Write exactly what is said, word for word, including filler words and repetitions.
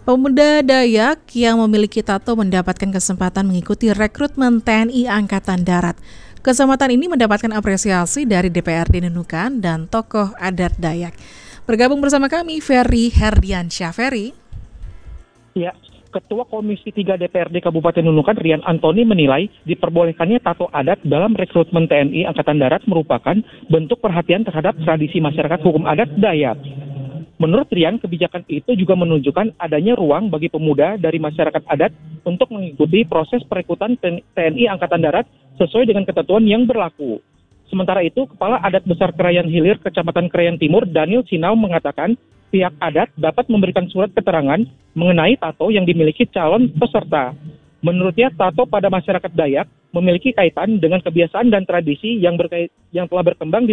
Pemuda Dayak yang memiliki tato mendapatkan kesempatan mengikuti rekrutmen T N I Angkatan Darat. Kesempatan ini mendapatkan apresiasi dari D P R D Nunukan dan tokoh adat Dayak. Bergabung bersama kami, Ferry Herdiansyah. Ferry. Ya, Ketua Komisi tiga D P R D Kabupaten Nunukan, Rian Antoni, menilai diperbolehkannya tato adat dalam rekrutmen T N I Angkatan Darat merupakan bentuk perhatian terhadap tradisi masyarakat hukum adat Dayak. Menurut Rian, kebijakan itu juga menunjukkan adanya ruang bagi pemuda dari masyarakat adat untuk mengikuti proses perekrutan T N I Angkatan Darat sesuai dengan ketentuan yang berlaku. Sementara itu, Kepala Adat Besar Krayan Hilir, Kecamatan Krayan Timur, Daniel Sinau, mengatakan pihak adat dapat memberikan surat keterangan mengenai tato yang dimiliki calon peserta. Menurutnya, tato pada masyarakat Dayak memiliki kaitan dengan kebiasaan dan tradisi yang berkait, yang telah berkembang di